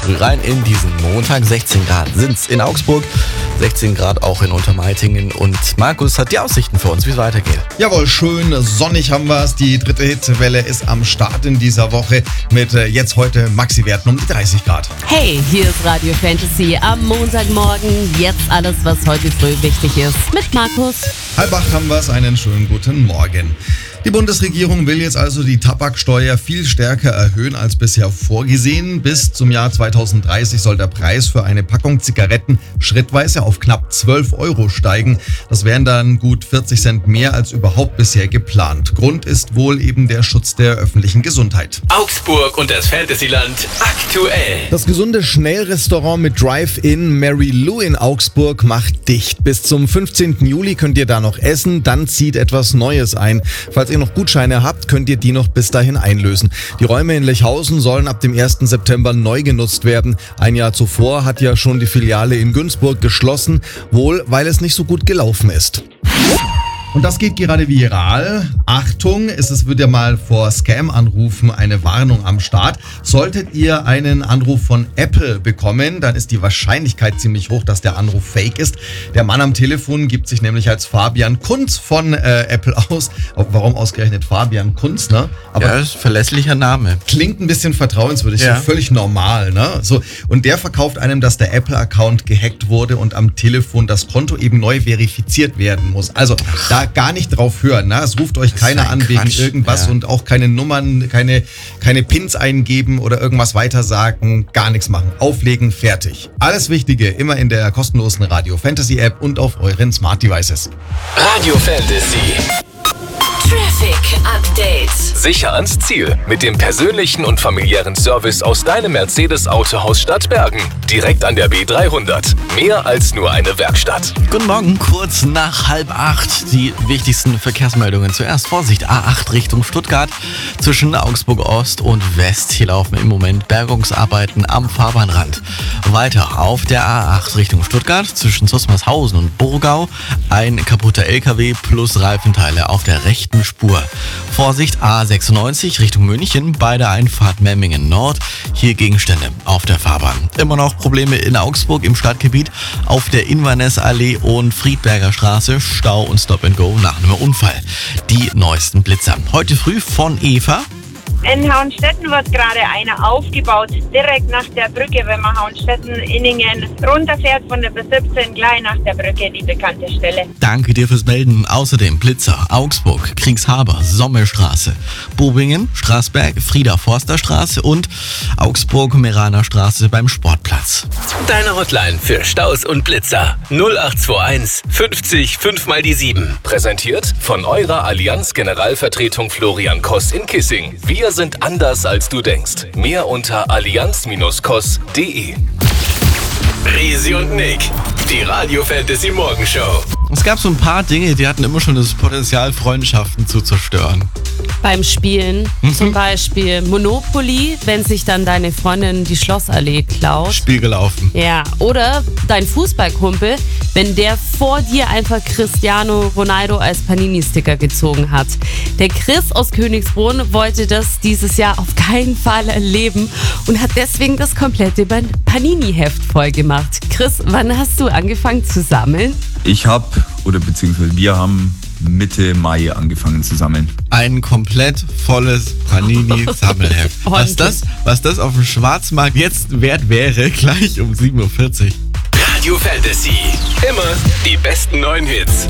früh rein in diesen Montag. 16 Grad sind's in Augsburg, 16 Grad auch in Untermeitingen. Und Markus hat die Aussichten für uns, wie es weitergeht. Jawohl, schön sonnig haben wir es. Die dritte Hitzewelle ist am Start in dieser Woche mit jetzt heute Maxi-Werten um die 30 Grad. Hey, hier ist Radio Fantasy am Montagmorgen. Jetzt alles, was heute früh wichtig ist. Mit Markus. 7:30 haben wir es. Einen schönen guten Morgen. Die Bundesregierung will jetzt also die Tabaksteuer viel stärker erhöhen als bisher vorgesehen. Bis zum Jahr 2030 soll der Preis für eine Packung Zigaretten schrittweise auf knapp 12 € steigen. Das wären dann gut 40 Cent mehr als überhaupt bisher geplant. Grund ist wohl eben der Schutz der öffentlichen Gesundheit. Augsburg und das Fantasyland aktuell. Das gesunde Schnellrestaurant mit Drive-In Mary Lou in Augsburg macht dicht. Bis zum 15. Juli könnt ihr da noch essen, dann zieht etwas Neues ein. Falls ihr noch Gutscheine habt, könnt ihr die noch bis dahin einlösen. Die Räume in Lechhausen sollen ab dem 1. September neu genutzt werden. Ein Jahr zuvor hat ja schon die Filiale in Günzburg geschlossen, wohl weil es nicht so gut gelaufen ist. Und das geht gerade viral. Achtung, es wird ja mal vor Scam-Anrufen eine Warnung am Start. Solltet ihr einen Anruf von Apple bekommen, dann ist die Wahrscheinlichkeit ziemlich hoch, dass der Anruf fake ist. Der Mann am Telefon gibt sich nämlich als Fabian Kunz von Apple aus. Warum ausgerechnet Fabian Kunz, ne? Aber ja, ist ein verlässlicher Name. Klingt ein bisschen vertrauenswürdig, ja. So völlig normal, ne? So, und der verkauft einem, dass der Apple-Account gehackt wurde und am Telefon das Konto eben neu verifiziert werden muss. Also da gar nicht drauf hören, ne? Es ruft euch keiner an wegen irgendwas, ja. Und auch keine Nummern, keine Pins eingeben oder irgendwas weitersagen, gar nichts machen. Auflegen, fertig. Alles Wichtige immer in der kostenlosen Radio Fantasy App und auf euren Smart Devices. Radio Fantasy. Traffic Update. Sicher ans Ziel mit dem persönlichen und familiären Service aus deinem Mercedes-Autohaus Stadtbergen. Direkt an der B300. Mehr als nur eine Werkstatt. Guten Morgen, kurz nach 7:30. Die wichtigsten Verkehrsmeldungen zuerst. Vorsicht, A8 Richtung Stuttgart zwischen Augsburg Ost und West. Hier laufen im Moment Bergungsarbeiten am Fahrbahnrand. Weiter auf der A8 Richtung Stuttgart zwischen Susmarshausen und Burgau. Ein kaputter LKW plus Reifenteile auf der rechten Spur. Vorsicht, A96 Richtung München bei der Einfahrt Memmingen Nord. Hier Gegenstände auf der Fahrbahn. Immer noch Probleme in Augsburg im Stadtgebiet auf der Inverness-Allee und Friedberger Straße. Stau und Stop-and-Go nach einem Unfall. Die neuesten Blitzer. Heute früh von Eva. In Hauenstetten wird gerade einer aufgebaut, direkt nach der Brücke, wenn man Hauenstetten-Inningen runterfährt von der B17 gleich nach der Brücke, die bekannte Stelle. Danke dir fürs Melden. Außerdem Blitzer, Augsburg, Kriegshaber, Sommelstraße, Bobingen, Straßberg, Frieder-Forster-Straße und Augsburg-Meraner Straße beim Sportplatz. Deine Hotline für Staus und Blitzer 0821 50 5 mal die 7. Präsentiert von eurer Allianz Generalvertretung Florian Koss in Kissing. Wir sind anders als du denkst. Mehr unter allianz-koss.de. Risi und Nick, die Radio Fantasy Morgenshow. Es gab so ein paar Dinge, die hatten immer schon das Potenzial, Freundschaften zu zerstören. Beim Spielen zum Beispiel Monopoly, wenn sich dann deine Freundin die Schlossallee klaut. Spiel gelaufen. Ja, oder dein Fußballkumpel, wenn der vor dir einfach Cristiano Ronaldo als Panini-Sticker gezogen hat. Der Chris aus Königsbrunn wollte das dieses Jahr auf keinen Fall erleben und hat deswegen das komplette Panini-Heft voll gemacht. Chris, wann hast du angefangen zu sammeln? Beziehungsweise wir haben Mitte Mai angefangen zu sammeln. Ein komplett volles Panini-Sammelheft. Was das auf dem Schwarzmarkt jetzt wert wäre, gleich um 7:40 Uhr. Radio Fantasy. Immer die besten neuen Hits.